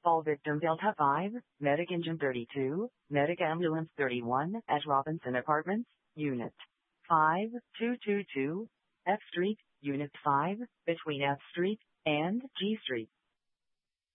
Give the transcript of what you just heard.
Fall victim Delta 5, Medic Engine 32, Medic Ambulance 31 at Robinson Apartments, Unit 5222, F Street, Unit 5, between F Street and G Street.